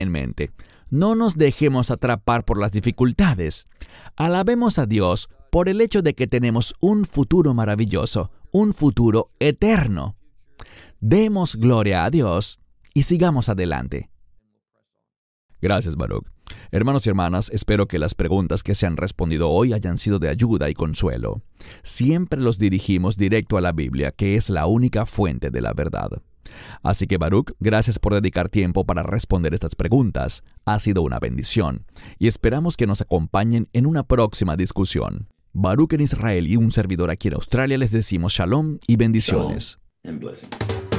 en mente. No nos dejemos atrapar por las dificultades. Alabemos a Dios por el hecho de que tenemos un futuro maravilloso, un futuro eterno. Demos gloria a Dios y sigamos adelante. Gracias, Baruch. Hermanos y hermanas, espero que las preguntas que se han respondido hoy hayan sido de ayuda y consuelo. Siempre los dirigimos directo a la Biblia, que es la única fuente de la verdad. Así que, Baruch, gracias por dedicar tiempo para responder estas preguntas. Ha sido una bendición y esperamos que nos acompañen en una próxima discusión. Baruch en Israel y un servidor aquí en Australia les decimos shalom y bendiciones. Shalom and blessings.